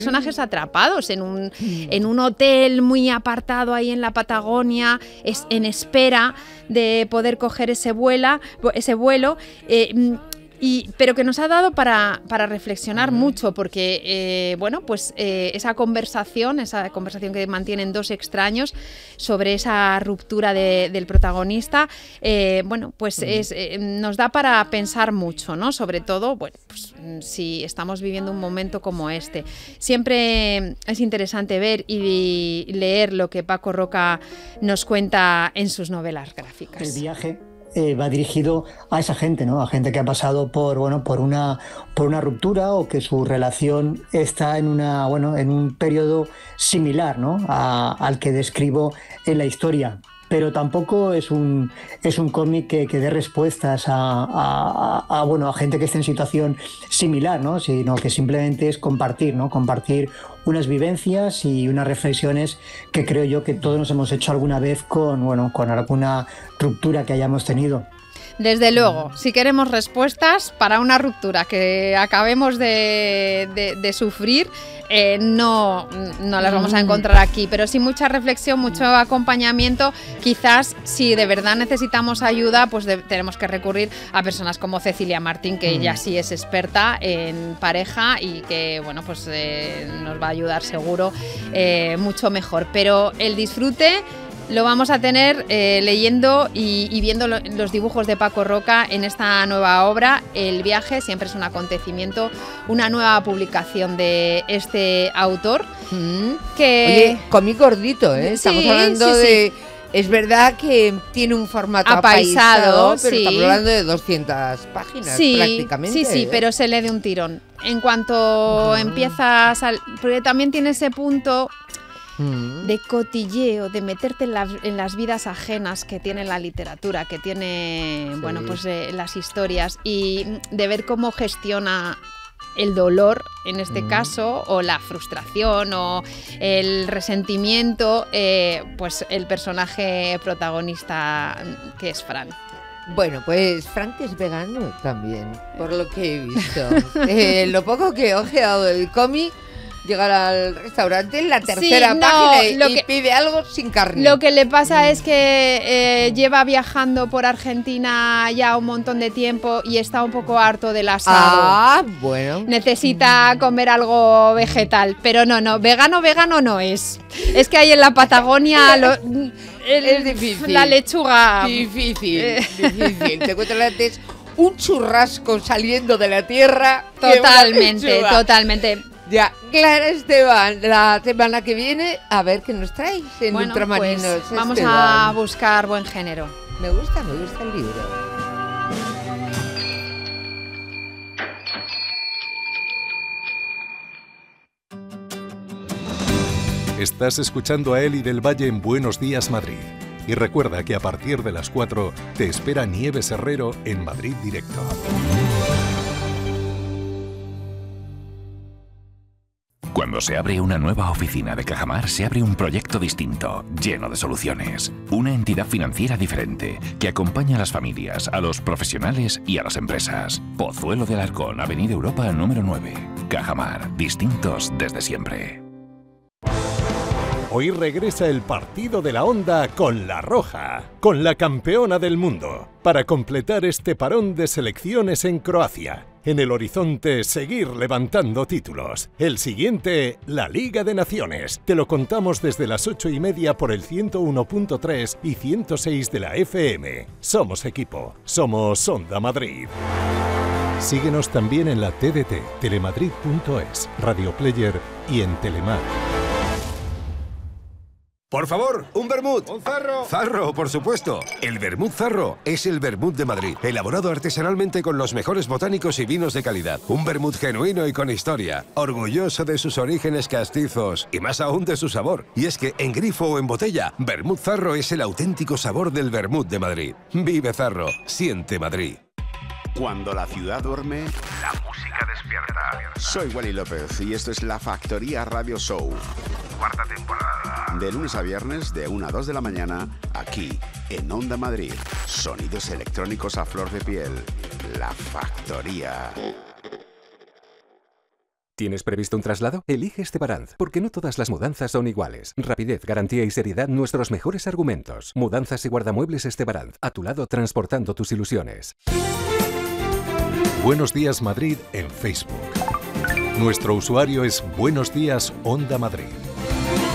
Personajes atrapados en un hotel muy apartado ahí en la Patagonia, en espera de poder coger ese vuelo, pero que nos ha dado para reflexionar mucho, porque esa conversación que mantienen dos extraños sobre esa ruptura del protagonista, nos da para pensar mucho, ¿no? Sobre todo, si estamos viviendo un momento como este. Siempre es interesante ver y leer lo que Paco Roca nos cuenta en sus novelas gráficas. El viaje va dirigido a esa gente, ¿no? A gente que ha pasado por una ruptura, o que su relación está en un periodo similar, ¿no? al que describo en la historia. Pero tampoco es un cómic que dé respuestas a gente que esté en situación similar, ¿no? Sino que simplemente es compartir, ¿no? Compartir unas vivencias y unas reflexiones que creo yo que todos nos hemos hecho alguna vez con alguna ruptura que hayamos tenido. Desde luego, si queremos respuestas para una ruptura que acabemos de sufrir, no las vamos a encontrar aquí, pero sí mucha reflexión, mucho acompañamiento. Quizás si de verdad necesitamos ayuda, pues tenemos que recurrir a personas como Cecilia Martín, que ella sí es experta en pareja y que nos va a ayudar seguro mucho mejor. Pero el disfrute lo vamos a tener leyendo y viendo los dibujos de Paco Roca en esta nueva obra. El viaje siempre es un acontecimiento, una nueva publicación de este autor. Oye, cómic gordito, ¿eh? Estamos hablando de... Es verdad que tiene un formato apaisado, pero estamos hablando de 200 páginas prácticamente. Sí, pero se lee de un tirón. En cuanto empiezas... Porque también tiene ese punto de cotilleo, de meterte en las vidas ajenas que tiene la literatura, que tiene las historias, y de ver cómo gestiona el dolor, en este caso, o la frustración o el resentimiento, el personaje protagonista, que es Fran. Bueno, pues Frank es vegano también, por lo que he visto. Lo poco que he ojeado del cómic, llegar al restaurante en la tercera página y pide algo sin carne. Lo que le pasa es que lleva viajando por Argentina ya un montón de tiempo y está un poco harto del asado. Bueno. Necesita comer algo vegetal, pero no, vegano no es. Es que hay en la Patagonia es difícil. La lechuga. Difícil. Te encuentras antes un churrasco saliendo de la tierra. Totalmente. Ya, Clara Esteban, la semana que viene, a ver qué nos traéis en Ultramarinos. Pues vamos a buscar buen género. Me gusta el libro. Estás escuchando a Eli del Valle en Buenos Días Madrid. Y recuerda que a partir de las 4 te espera Nieves Herrero en Madrid Directo. Cuando se abre una nueva oficina de Cajamar, se abre un proyecto distinto, lleno de soluciones. Una entidad financiera diferente, que acompaña a las familias, a los profesionales y a las empresas. Pozuelo de Alarcón, Avenida Europa, número 9. Cajamar, distintos desde siempre. Hoy regresa el partido de la Onda con La Roja, con la campeona del mundo, para completar este parón de selecciones en Croacia. En el horizonte, seguir levantando títulos. El siguiente, la Liga de Naciones. Te lo contamos desde las 8:30 por el 101.3 y 106 de la FM. Somos equipo. Somos Onda Madrid. Síguenos también en la TDT, telemadrid.es, Radio Player y en Telemar. Por favor, un vermut. Un Zarro. Zarro, por supuesto. El vermut Zarro es el vermut de Madrid, elaborado artesanalmente con los mejores botánicos y vinos de calidad. Un vermut genuino y con historia, orgulloso de sus orígenes castizos y más aún de su sabor. Y es que en grifo o en botella, vermut Zarro es el auténtico sabor del vermut de Madrid. Vive Zarro, siente Madrid. Cuando la ciudad duerme, la música despierta. Soy Wally López y esto es La Factoría Radio Show. Cuarta temporada. De lunes a viernes, de 1 a 2 de la mañana, aquí, en Onda Madrid. Sonidos electrónicos a flor de piel. La Factoría. ¿Tienes previsto un traslado? Elige Estebaranz, porque no todas las mudanzas son iguales. Rapidez, garantía y seriedad, nuestros mejores argumentos. Mudanzas y guardamuebles Estebaranz, a tu lado transportando tus ilusiones. Buenos Días Madrid en Facebook. Nuestro usuario es Buenos Días Onda Madrid.